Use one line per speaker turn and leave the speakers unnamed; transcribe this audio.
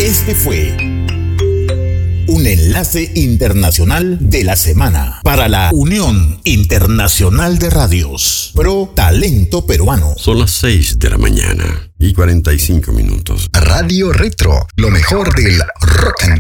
Este fue un enlace internacional de la semana para la Unión Internacional de Radios Pro Talento Peruano.
Son las 6:45 AM. Radio Retro, lo mejor del rock and